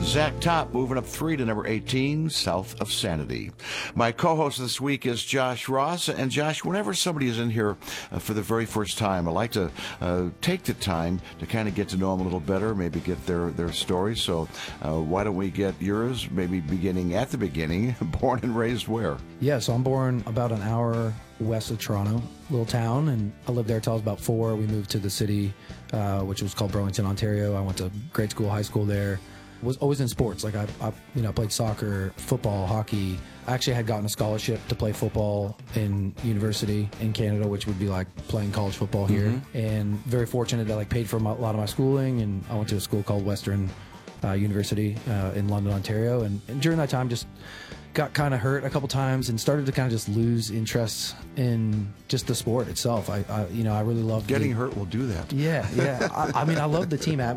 Zach Top moving up 3 to number 18, South of Sanity. My co-host this week is Josh Ross. And Josh, whenever somebody is in here for the very first time, I like to take the time to kind of get to know them a little better, maybe get their story. So why don't we get yours, maybe beginning at the beginning, born and raised where? Yeah, so I'm born about an hour west of Toronto, little town, and I lived there till I was about 4. We moved to the city, which was called Burlington, Ontario. I went to grade school, high school there. Was always in sports. Like I played soccer, football, hockey. I actually had gotten a scholarship to play football in university in Canada, which would be like playing college football here. Mm-hmm. And very fortunate that paid for a lot of my schooling, and I went to a school called Western University in London, Ontario. And during that time, just got kind of hurt a couple times and started to kind of just lose interest in just the sport itself. I really loved getting hurt will do that. Yeah. I mean, I loved the team atmosphere.